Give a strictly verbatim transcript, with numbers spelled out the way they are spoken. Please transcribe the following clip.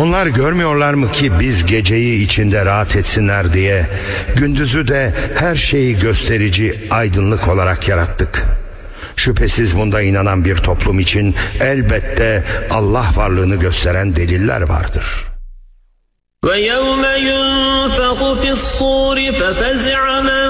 Onlar görmüyorlar mı ki biz geceyi içinde rahat etsinler diye gündüzü de her şeyi gösterici aydınlık olarak yarattık. Şüphesiz bunda inanan bir toplum için elbette Allah varlığını gösteren deliller vardır. وَيَوْمَ يُنْفَخُ فِي الصُّورِ فَفَزِعَ مَنْ